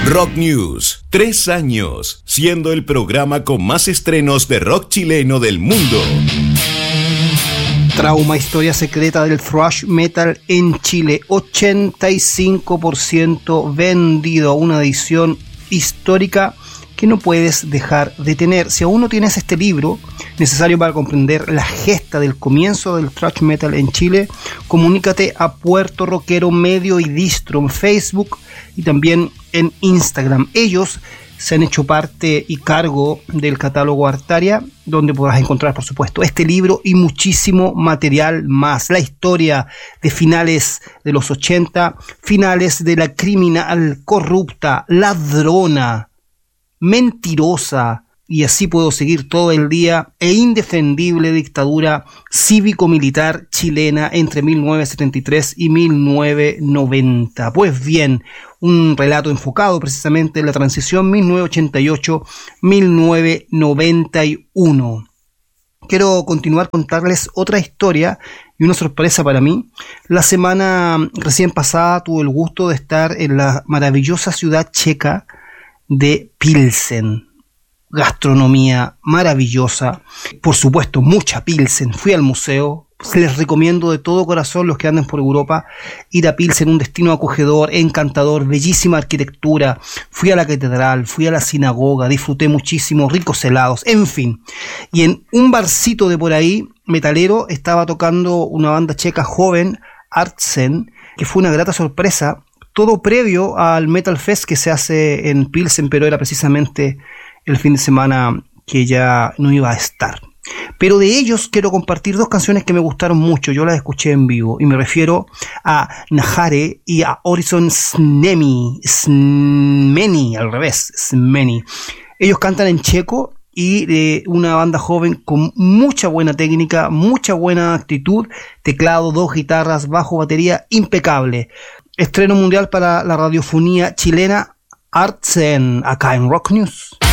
Rock News, 3 años, siendo el programa con más estrenos de rock chileno del mundo. Trauma, historia secreta del thrash metal en Chile, 85% vendido, una edición histórica que no puedes dejar de tener. Si aún no tienes este libro, necesario para comprender la gesta del comienzo del thrash metal en Chile, comunícate a Puerto Rockero Medio y Distro en Facebook y también en Instagram. Ellos se han hecho parte y cargo del catálogo Artaria, donde podrás encontrar, por supuesto, este libro y muchísimo material más. La historia de finales de los 80, finales de la criminal, corrupta, ladrona, mentirosa, y así puedo seguir todo el día, e indefendible dictadura cívico-militar chilena entre 1973 y 1990. Pues bien, un relato enfocado precisamente en la transición 1988-1991. Quiero continuar contarles otra historia y una sorpresa para mí. La semana recién pasada tuve el gusto de estar en la maravillosa ciudad checa de Pilsen. Gastronomía maravillosa, por supuesto mucha Pilsen. Fui al museo, les recomiendo de todo corazón, los que anden por Europa, ir a Pilsen, un destino acogedor, encantador, bellísima arquitectura. Fui a la catedral, fui a la sinagoga, disfruté muchísimo, ricos helados, en fin. Y en un barcito de por ahí, metalero, estaba tocando una banda checa joven, Artsen, que fue una grata sorpresa, todo previo al Metal Fest que se hace en Pilsen, pero era precisamente el fin de semana que ya no iba a estar. Pero de ellos quiero compartir 2 canciones que me gustaron mucho. Yo las escuché en vivo y me refiero a Nahare y a Horizon Smeni, al revés, Smeni. Ellos cantan en checo y de una banda joven con mucha buena técnica, mucha buena actitud, teclado, 2 guitarras, bajo, batería, impecable. Estreno mundial para la radiofonía chilena, Artsen, acá en Rock News.